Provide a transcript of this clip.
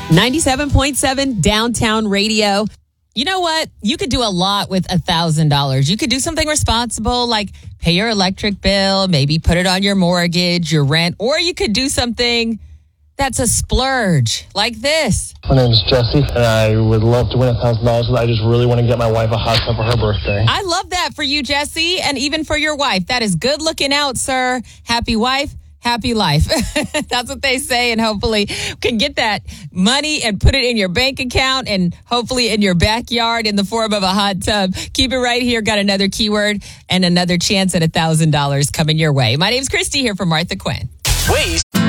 97.7 Downtown Radio. You know what? You could do a lot with $1,000. You could do something responsible like pay your electric bill, maybe put it on your mortgage, your rent, or you could do something that's a splurge like this. My name is Jesse, and I would love to win $1,000. I just really want to get my wife a hot tub for her birthday. I love that for you, Jesse, and even for your wife. That is good looking out, sir. Happy wife. Happy life. That's what they say, and hopefully can get that money and put it in your bank account and hopefully in your backyard in the form of a hot tub. Keep it right here. Got another keyword and another chance at $1,000 coming your way. My name's Christy here from Martha Quinn. Ways